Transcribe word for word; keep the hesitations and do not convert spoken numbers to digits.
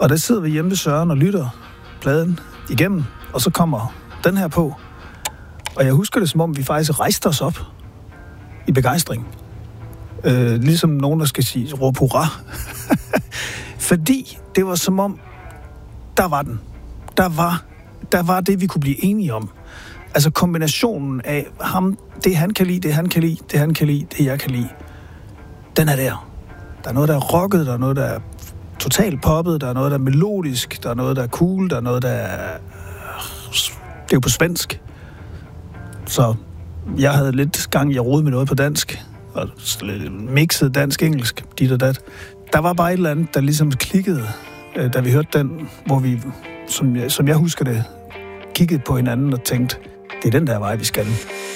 Og der sidder vi hjemme ved Søren og lytter pladen igennem, og så kommer den her på. Og jeg husker det, som om vi faktisk rejste os op i begejstring. Øh, ligesom nogen, der skal sige, råb hurra. Fordi det var som om, der var den. Der var, der var det, vi kunne blive enige om. Altså kombinationen af ham, det han kan lide, det han kan lide, det han kan lide, det jeg kan lide. Den er der. Der er noget, der er rocket, der er noget, der er totalt poppet, der er noget, der er melodisk, der er noget, der er cool, der er noget, der er... Det er jo på svensk. Så jeg havde lidt gang, jeg rodede med noget på dansk, og mixede dansk-engelsk, dit og dat. Der var bare et eller andet, der ligesom klikkede, da vi hørte den, hvor vi, som jeg, som jeg husker det, kiggede på hinanden og tænkte, det er den der vej, vi skal.